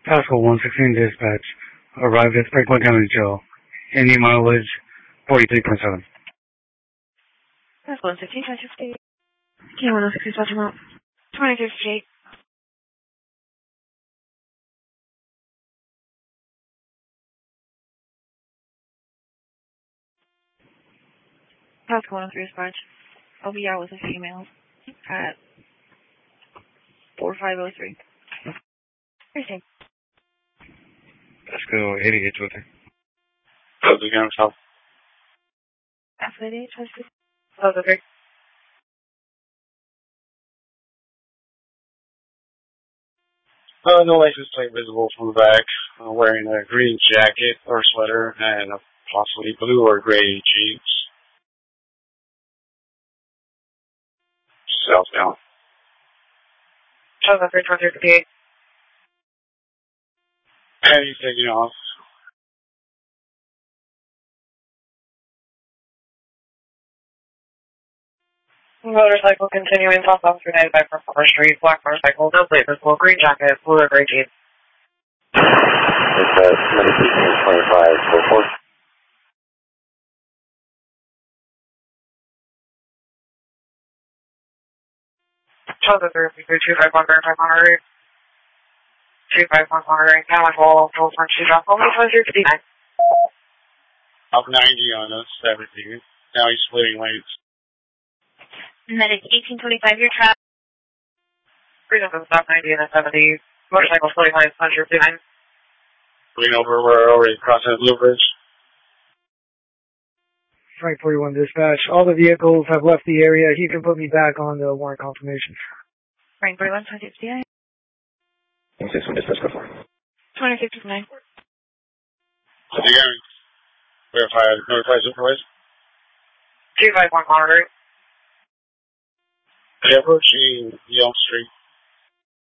Pascal 116 dispatch. Arrived at Franklin County Jail. Any mileage 43.7. Pascal 116, 2068. K106 dispatch amount 2058. Pascal 103 dispatch. OBR was a female at 4503. Everything. Let's go 88 with it. How's it going, South? Pascal 88, 2068. How's it going? No license plate visible from the back. Wearing a green jacket or sweater and a possibly blue or gray jeans. Southbound. How's it going? 2058. And he's taking off. Motorcycle continuing southbound through 95 from 4th Street. Black motorcycle, no plate visible, green jacket, blue or gray jeans. It's 25, 4. How's it going? 251 Maritime Monterey. 251 Monterey. Now I will full front shoot off only 2059. Up 90 on us, 17. Now he's splitting lanes. Medic 1825, your trap. Freedom from stop 90 and a 70. Motorcycle splitting lanes 159. Lean over, we're already crossing the Blue Bridge. Frank 41 dispatch. All the vehicles have left the area. He can put me back on the warrant confirmation. Frank 41, 2059. 161 dispatch, go for 2059. How's it going? Notify supervisor. 251 Monterey. Approaching Yelm Street.